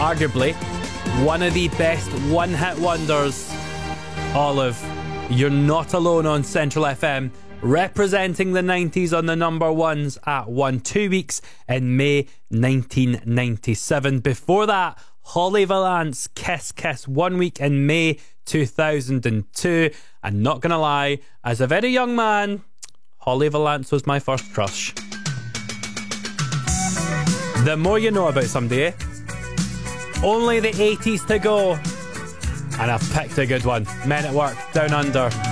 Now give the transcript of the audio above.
arguably one of the best one-hit wonders. Olive, you're not alone on Central FM, representing the 90s on the number ones at 2 weeks in May 1997. Before that, Holly Valance, Kiss Kiss, 1 week in May 2002. And not gonna lie, as a very young man, Holly Valance was my first crush. The more you know about somebody, eh? Only the 80s to go. And I've picked a good one. Men at Work, Down Under.